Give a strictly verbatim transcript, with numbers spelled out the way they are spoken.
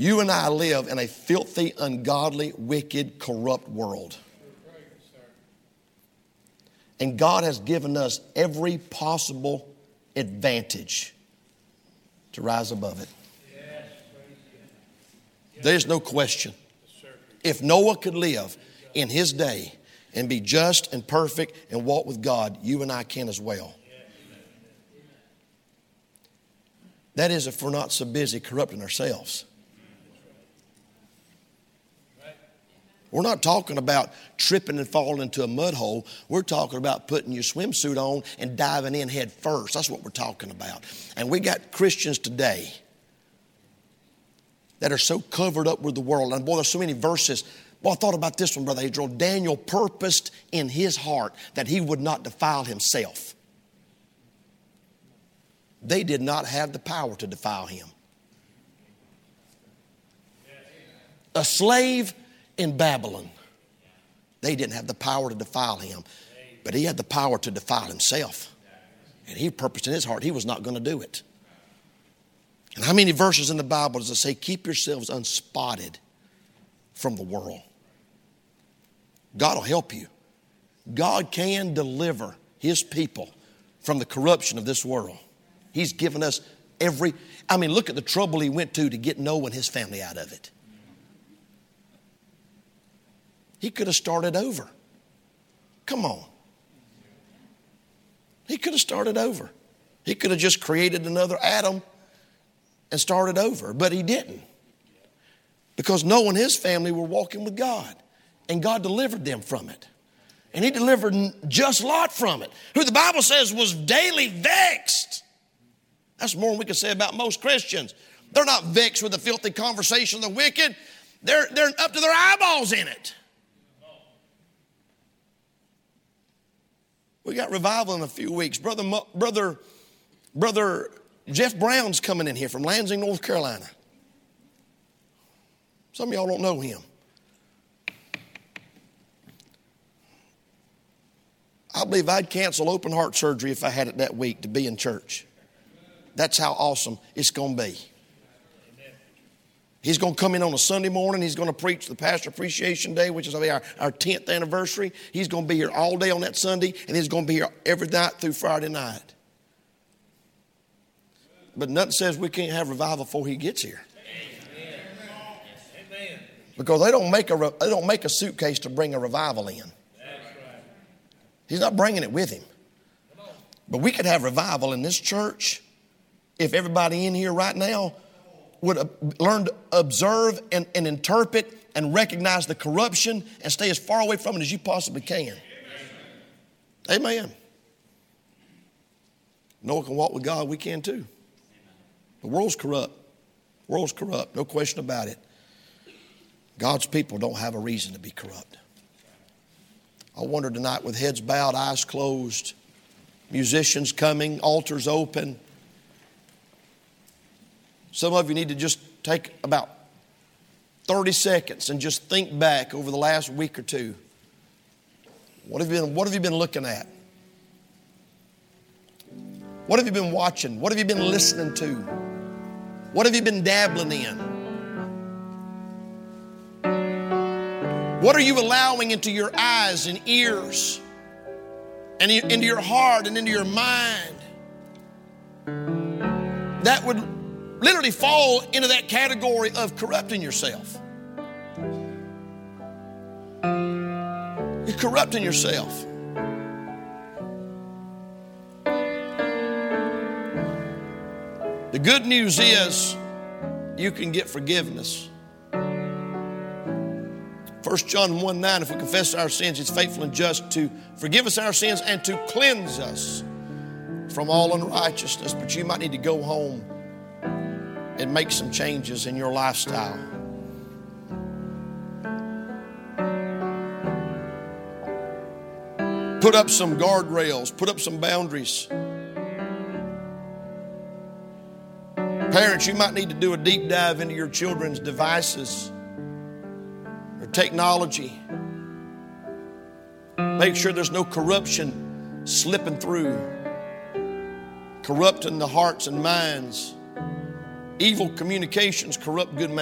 You and I live in a filthy, ungodly, wicked, corrupt world. And God has given us every possible advantage to rise above it. There's no question. If Noah could live in his day and be just and perfect and walk with God, you and I can as well. That is, if we're not so busy corrupting ourselves. We're not talking about tripping and falling into a mud hole. We're talking about putting your swimsuit on and diving in head first. That's what we're talking about. And we got Christians today that are so covered up with the world. And boy, there's so many verses. Boy, I thought about this one, Brother Adriel. Daniel purposed in his heart that he would not defile himself. They did not have the power to defile him. A slave in Babylon, they didn't have the power to defile him, but he had the power to defile himself. And he purposed in his heart he was not going to do it. And how many verses in the Bible does it say, keep yourselves unspotted from the world? God will help you. God can deliver his people from the corruption of this world. He's given us every, I mean, look at the trouble he went to to get Noah and his family out of it. He could have started over. Come on. He could have started over. He could have just created another Adam and started over, but he didn't. Because Noah and his family were walking with God, and God delivered them from it. And he delivered just Lot from it, who the Bible says was daily vexed. That's more than we can say about most Christians. They're not vexed with the filthy conversation of the wicked. They're, they're up to their eyeballs in it. We got revival in a few weeks. Brother, brother, brother Jeff Brown's coming in here from Lansing, North Carolina. Some of y'all don't know him. I believe I'd cancel open heart surgery if I had it that week to be in church. That's how awesome it's going to be. He's going to come in on a Sunday morning. He's going to preach the Pastor Appreciation Day, which is our, our tenth anniversary. He's going to be here all day on that Sunday, and he's going to be here every night through Friday night. But nothing says we can't have revival before he gets here. Amen. Because they don't make a they don't make a suitcase to bring a revival in. He's not bringing it with him. But we could have revival in this church if everybody in here right now would learn to observe and, and interpret and recognize the corruption and stay as far away from it as you possibly can. Amen. Amen. Noah can walk with God. We can too. The world's corrupt. The world's corrupt. No question about it. God's people don't have a reason to be corrupt. I wonder tonight, with heads bowed, eyes closed, musicians coming, altars open. Some of you need to just take about thirty seconds and just think back over the last week or two. What have you been, what have you been looking at? What have you been watching? What have you been listening to? What have you been dabbling in? What are you allowing into your eyes and ears and into your heart and into your mind that would literally fall into that category of corrupting yourself? You're corrupting yourself. The good news is you can get forgiveness. First John one nine, if we confess our sins, He's faithful and just to forgive us our sins and to cleanse us from all unrighteousness. But you might need to go home and make some changes in your lifestyle. Put up some guardrails. Put up some boundaries. Parents, you might need to do a deep dive into your children's devices or technology. Make sure there's no corruption slipping through, corrupting the hearts and minds. Evil communications corrupt good